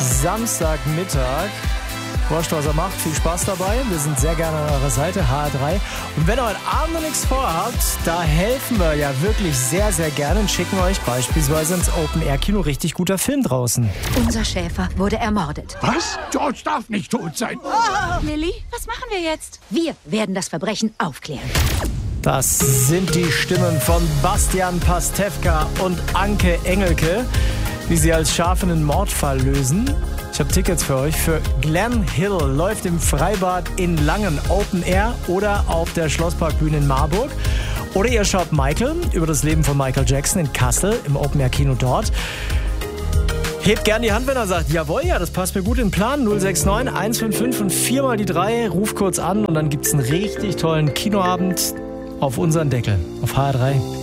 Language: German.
Samstagmittag. Wurscht, was er macht. Viel Spaß dabei. Wir sind sehr gerne an eurer Seite, HR3. Und wenn ihr heute Abend noch nichts vorhabt, da helfen wir ja wirklich sehr, sehr gerne und schicken euch beispielsweise ins Open-Air-Kino. Richtig guter Film draußen. Unser Schäfer wurde ermordet. Was? George darf nicht tot sein. Lilly, was machen wir jetzt? Wir werden das Verbrechen aufklären. Das sind die Stimmen von Bastian Pastewka und Anke Engelke, wie sie als Schaf einen Mordfall lösen. Ich habe Tickets für euch. Für Glen Hill läuft im Freibad in Langen Open Air oder auf der Schlossparkbühne in Marburg. Oder ihr schaut Michael über das Leben von Michael Jackson in Kassel im Open Air Kino dort. Hebt gern die Hand, wenn er sagt, jawohl, ja, das passt mir gut in den Plan. 069 155 und 4 mal die 3. Ruf kurz an und dann gibt's einen richtig tollen Kinoabend auf unseren Deckel. Auf HR3.